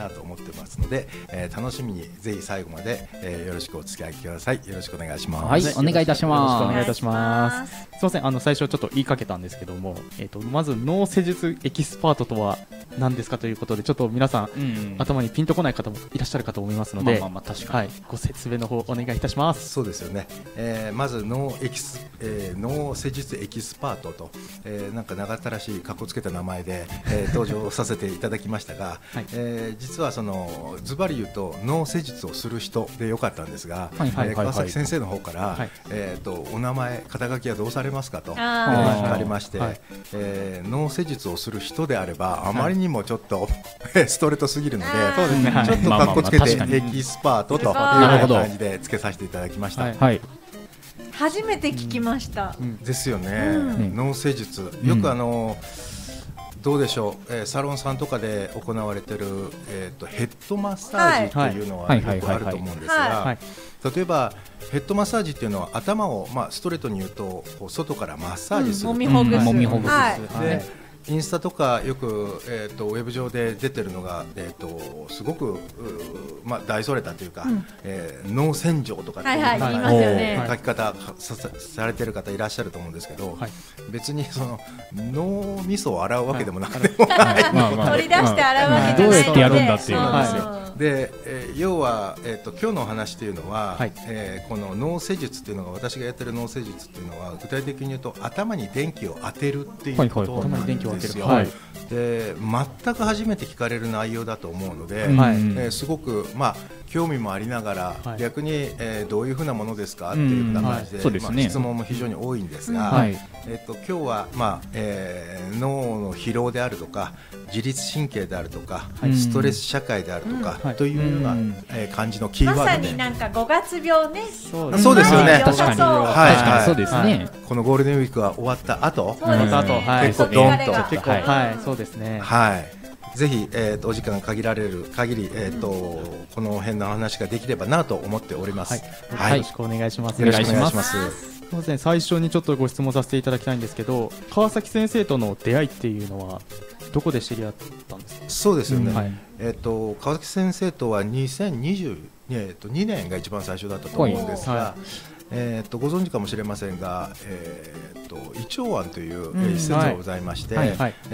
なと思ってますので、楽しみにぜひ最後まで、よろしくお付き合いください。よろしくお願いします。 はい、お願いいたします。 よろしくお願いいたします。すいません、最初ちょっと言いかけたんですけども、まず脳施術エキスパートとは何ですかということで、ちょっと皆さん、頭にピンとこない方もいらっしゃるかと思いますので、確かに、ご説明の方お願いいたします。 そうですよね。まず脳施術エキスパートと、なんか長ったらしいかっこつけた名前で、登場させていただきましたが、はい、実はそのズバリ言うと脳施術をする人でよかったんですが、川崎先生の方から、はい、お名前肩書きはどうされますかと、聞かれまして、はい、脳施術をする人であればあまりにもちょっと、ストレートすぎるので、ちょっとかっこつけてエキスパートという感じでつけさせていただきました。はい、 初めて聞きました。 ですよね。脳施術、よくどうでしょう、サロンさんとかで行われている、ヘッドマッサージというのはよくあると思うんですが、例えばヘッドマッサージっていうのは頭を、ストレートに言うとこう外からマッサージする、 もみほぐす、 でインスタとかよく、ウェブ上で出てるのが、すごく、大それたというか、脳洗浄とかっていう書き方されてる方いらっしゃると思うんですけど、別にその脳みそを洗うわけでもなくて、取り出して洗うわけじゃないので、 どうやってやるんだっていうんですよ。で、要は、今日のお話というのは、この脳施術っていうのが、私がやってる脳施術っていうのは具体的に言うと頭に電気を当てるっていうことなんですよ。で、全く初めて聞かれる内容だと思うので、すごく興味もありながら、逆に、どういうふうなものですかっていうふうな感じで、質問も非常に多いんですが、今日は、脳の疲労であるとか自律神経であるとか、ストレス社会であるとか、というような、感じのキーワードで、 まさになんか5月病ね。 そうですよね。 確かに、 そうですね。 このゴールデンウィークが終わった後、 結構ドンと、 そうですね。 ぜひ、お時間限られる限り、この辺の話ができればなと思っております。よろしくお願いします。 よろしくお願いします。 そうですね、最初にちょっとご質問させていただきたいんですけど、川崎先生との出会いっていうのはどこで知り合ったんですか？ そうですよね。川崎先生とは2022年が一番最初だったと思うんですが、ご存知かもしれませんが、胃腸庵という施設がございまして、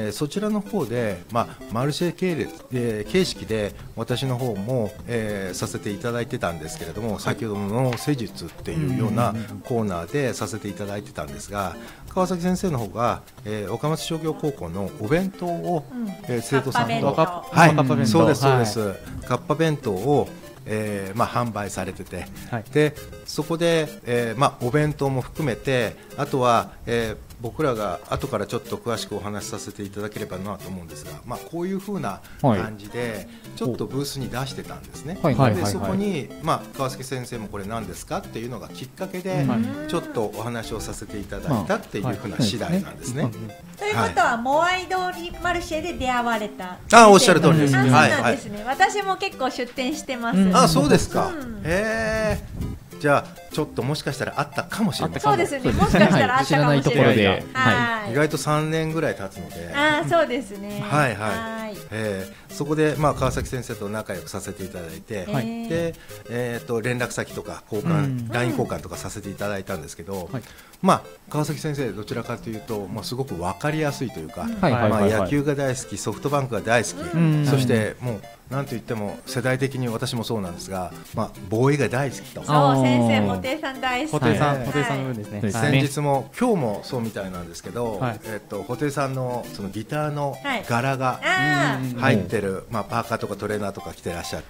そちらの方で、マルシェ形式で私の方も、させていただいてたんですけれども、先ほどの脳施術っていうようなコーナーでさせていただいてたんですが、川崎先生の方が、岡松商業高校のお弁当を、生徒さんと、そうですそうです、カッパ弁当を販売されてて、でそこで、お弁当も含めて、あとは、僕らが後からちょっと詳しくお話しさせていただければなと思うんですが、こういう風な感じでちょっとブースに出してたんですね。でそこに、川崎先生もこれ何ですかっていうのがきっかけで、ちょっとお話をさせていただいたっていう風な次第なんですね。 ということは、モアイ通りマルシェで出会われた。 おっしゃる通りです。 そうなんですね。私も結構出店してます。 そうですか。じゃあちょっともしかしたらあったかもしれません。 そうですね。もしかしたらあったかもしれない。 意外と3年ぐらい経つので。 そうですね。 そこで川崎先生と仲良くさせていただいて、で連絡先とか交換、LINE 交換とかさせていただいたんですけど、川崎先生どちらかというと、すごく分かりやすいというか、野球が大好き、ソフトバンクが大好き、そしてもうなんといっても世代的に私もそうなんですが、ボーイが大好きと。 そう、先生布袋さん大好き。 布袋さんの分ですね。 先日も今日もそうみたいなんですけど、布袋さんのそのギターの柄が入ってる、パーカーとかトレーナーとか着てらっしゃって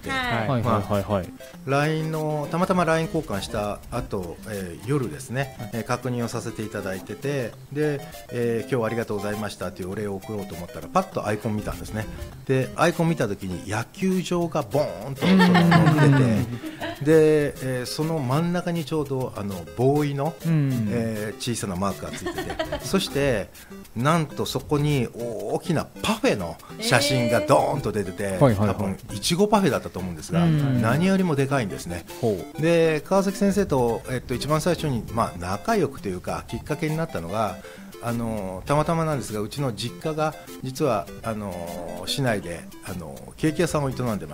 、LINE のたまたま LINE 交換した後、夜ですね、確認をさせていただいてて、で、今日はありがとうございましたというお礼を送ろうと思ったら、パッとアイコン見たんですね。でアイコン見た時に野球場がボーンと乗ってて、で、その真ん中にちょうどボーイの、小さなマークがついてて、そしてなんとそこに大きなパフェの写真がドーンと出てて、多分いちごパフェだったと思うんですが、何よりもでかいんですね。で川崎先生と、一番最初に、仲良くというかきっかけになったのが、たまたまなんですが、うちの実家が実は市内でケーキ屋さんを営んでまして、